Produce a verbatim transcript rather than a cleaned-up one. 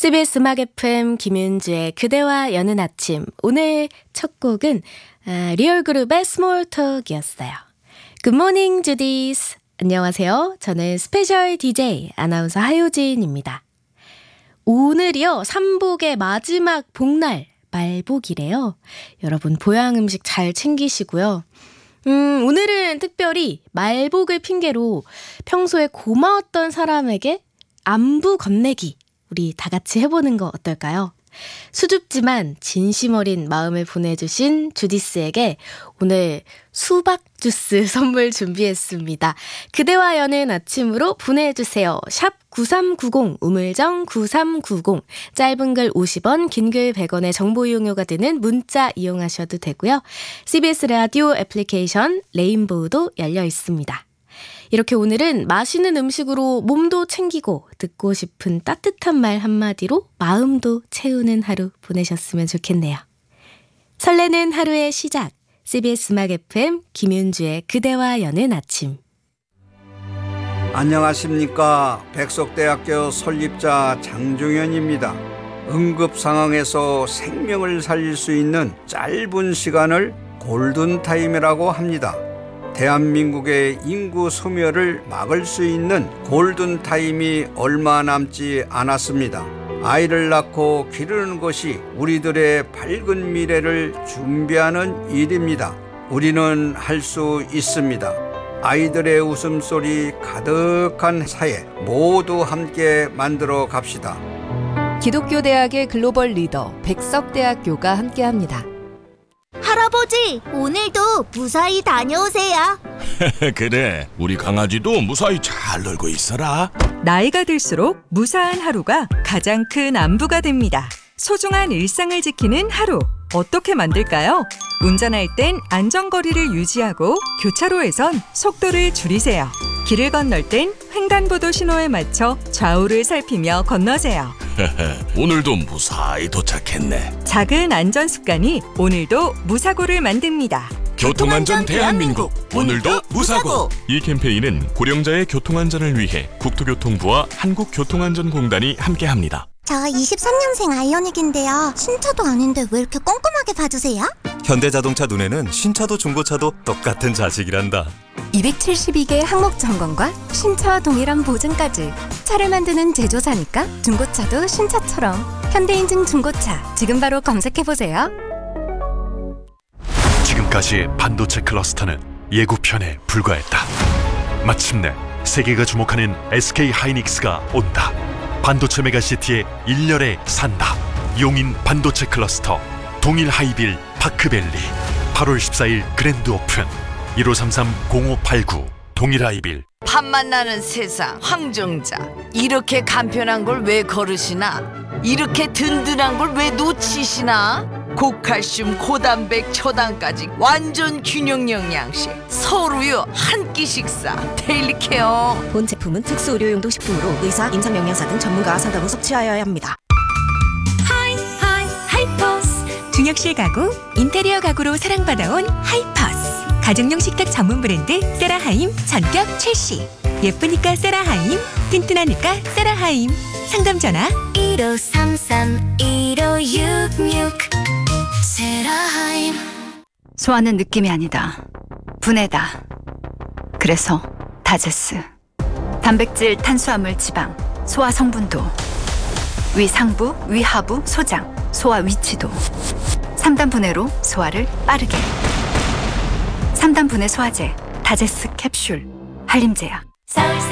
씨비에스 음악 에프엠 김윤주의 그대와 여는 아침. 오늘 첫 곡은 아, 리얼그룹의 스몰톡이었어요. 굿모닝 주디스. 안녕하세요. 저는 스페셜 디제이 아나운서 하효진입니다. 오늘이요 삼복의 마지막 복날 말복이래요. 여러분 보양 음식 잘 챙기시고요. 음, 오늘은 특별히 말복을 핑계로 평소에 고마웠던 사람에게 안부 건네기 우리 다 같이 해보는 거 어떨까요? 수줍지만 진심 어린 마음을 보내주신 주디스에게 오늘 수박 주스 선물 준비했습니다. 그대와 여는 아침으로 보내주세요. 샵 구삼구공 우물정 구삼구공 짧은 글 오십 원 긴 글 백 원의 정보 이용료가 드는 문자 이용하셔도 되고요. 씨비에스 라디오 애플리케이션 레인보우도 열려 있습니다. 이렇게 오늘은 맛있는 음식으로 몸도 챙기고 듣고 싶은 따뜻한 말 한마디로 마음도 채우는 하루 보내셨으면 좋겠네요. 설레는 하루의 시작, 씨비에스 음악 에프엠 김윤주의 그대와 여는 아침. 안녕하십니까. 백석대학교 설립자 장종현입니다. 응급 상황에서 생명을 살릴 수 있는 짧은 시간을 골든타임이라고 합니다. 대한민국의 인구 소멸을 막을 수 있는 골든타임이 얼마 남지 않았습니다. 아이를 낳고 기르는 것이 우리들의 밝은 미래를 준비하는 일입니다. 우리는 할 수 있습니다. 아이들의 웃음소리 가득한 사회 모두 함께 만들어 갑시다. 기독교 대학의 글로벌 리더 백석대학교가 함께합니다. 할아버지, 오늘도 무사히 다녀오세요. 그래, 우리 강아지도 무사히 잘 놀고 있어라. 나이가 들수록 무사한 하루가 가장 큰 안부가 됩니다. 소중한 일상을 지키는 하루, 어떻게 만들까요? 운전할 땐 안전거리를 유지하고 교차로에선 속도를 줄이세요. 길을 건널 땐 횡단보도 신호에 맞춰 좌우를 살피며 건너세요. 오늘도 무사히 도착했네. 작은 안전 습관이 오늘도 무사고를 만듭니다. 교통안전 대한민국, 오늘도 무사고. 이 캠페인은 고령자의 교통안전을 위해 국토교통부와 한국교통안전공단이 함께합니다. 저 이십삼 년생 아이오닉인데요. 신차도 아닌데 왜 이렇게 꼼꼼하게 봐주세요? 현대자동차 눈에는 신차도 중고차도 똑같은 자식이란다. 이백칠십이 개 항목 점검과 신차와 동일한 보증까지. 차를 만드는 제조사니까 중고차도 신차처럼. 현대인증 중고차, 지금 바로 검색해보세요. 지금까지 반도체 클러스터는 예고편에 불과했다. 마침내 세계가 주목하는 에스케이하이닉스가 온다. 반도체 메가시티의 일렬에 산다. 용인 반도체 클러스터 동일 하이빌 파크밸리 팔월 십사일 그랜드 오픈. 일오삼삼 공오팔구 동일 하이빌. 팝만 나는 세상 황정자, 이렇게 간편한 걸 왜 거르시나? 이렇게 든든한 걸 왜 놓치시나? 고칼슘 고단백 초당까지 완전 균형 영양식 서울우유 한 끼 식사 데일리 케어. 본 제품은 특수 의료용도 식품으로 의사, 임상영양사 등 전문가와 상담 후 섭취하여야 합니다. 하이 하이 하이퍼스 중역실 가구, 인테리어 가구로 사랑받아온 하이퍼스. 가정용 식탁 전문 브랜드 세라하임 전격 출시. 예쁘니까 세라하임, 튼튼하니까 세라하임. 상담 전화 일오삼삼 일오육육 세라하임. 소화는 느낌이 아니다. 분해다. 그래서 다제스. 단백질, 탄수화물, 지방, 소화 성분도, 위 상부, 위 하부, 소장, 소화 위치도. 삼 단 분해로 소화를 빠르게. 삼 단 분해 소화제 다제스 캡슐 한림제약.